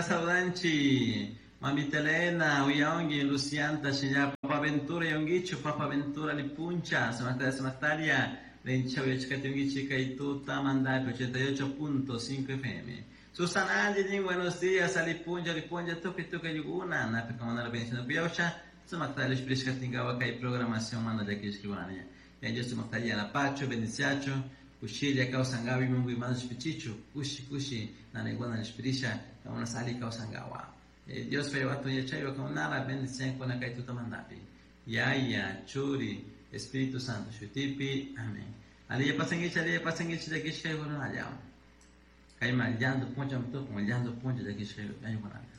saudanchi. Mamita Elena, Uyongi, Lucianta, Shinya, Papa Ventura, Yongichu, Papa Ventura, Lipuncha, Samataria, Lencha, Chikatungichi, Kaituta, Mandai, 88.5 FM. Susana, buenos días, Alipunja, Lipunja, Toque, Yuguna, Napa, como la bendición de Piocha, Samataria, Explica, Tingawa, Kai, programação, manda de aqui, Escrivania. E aí, Samataria, La Pacho, Bendiciacho, Ushiri, Kausangawi, Mungu, Imanos, Peticho, Kushi, Naneguana, Explica, uma sali Kausangawa. Dios fue a tu yachayo con nada bendición con la que tú te mandaste. Yaya, Churi, Espíritu Santo, Shutipi, amén. Aliya pasangicha de Kishkai Gurunaya. Kaima, Yando Punja, Malhando Punja de Kishkai Gurunaya.